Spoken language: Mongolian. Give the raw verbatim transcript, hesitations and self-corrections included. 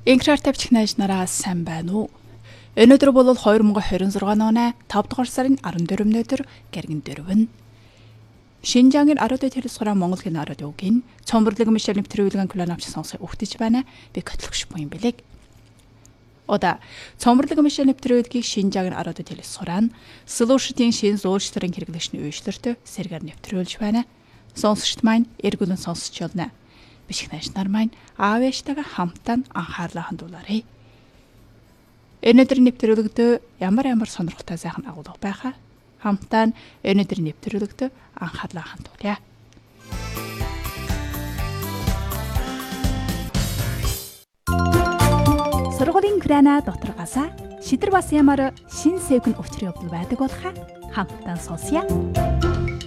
Инкраар тавьчих найз нараа сайн байна уу? Өнөөдөр бол хоёр мянга хорин зургааны оны тав дугаар сарын арван дөрөвний өдөр гэргэн дөрвөн. Шинжаагийн арадын телевизээр Монгол хин арадиогийн цомборлог мишэл нэвтрүүлгэн клан авч сонсох өгтөж байна. Би котлогш буян бэлэг. Ода цомборлог мишэл нэвтрүүлгийг Шинжаагийн арадын телевизээр Solution-ийн шин зөөлштрийн хэрэглэшний үйлчлэртэй сэргээр нэвтрүүлж байна. Сонсогчд маань эргүүлэн сонсч байна. Бишг найш нар маань аавьяштайгаа хамтаа анхаарлаа хандуулаарай. Өнөөдөр нэвтрүүлэгтээ ямар ямар сонирхолтой сайхан агуулга байхаа хамтаа өнөөдөр нэвтрүүлэгтээ анхаарлаа хандуулъя. Сургуулийн грана дотроогоосаа шидэр бас ямар шин сэвгэн учрын явдал байдаг болохаа хамтаа сонсъя.